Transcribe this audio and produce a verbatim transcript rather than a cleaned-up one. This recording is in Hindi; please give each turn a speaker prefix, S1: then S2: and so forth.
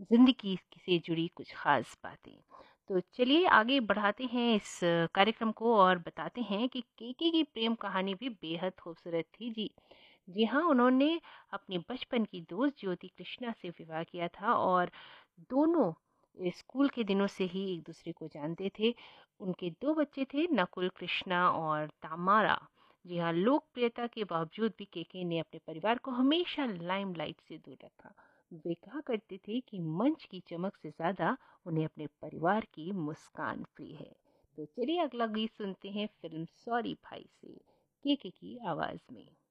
S1: ज़िंदगी से जुड़ी कुछ ख़ास बातें। तो चलिए आगे बढ़ाते हैं इस कार्यक्रम को और बताते हैं कि केके की प्रेम कहानी भी बेहद खूबसूरत थी जी। जी हाँ, उन्होंने अपनी बचपन की दोस्त ज्योति कृष्णा से विवाह किया था और दोनों स्कूल के दिनों से ही एक दूसरे को जानते थे। उनके दो बच्चे थे, नकुल कृष्णा और तामारा। जी हाँ, लोकप्रियता के बावजूद भी केके ने अपने परिवार को हमेशा लाइमलाइट से दूर रखा। वे कहा करते थे कि मंच की चमक से ज़्यादा उन्हें अपने परिवार की मुस्कान प्रिय है। तो चलिए अगला गीत सुनते हैं फिल्म सॉरी भाई से, केके की आवाज़ में।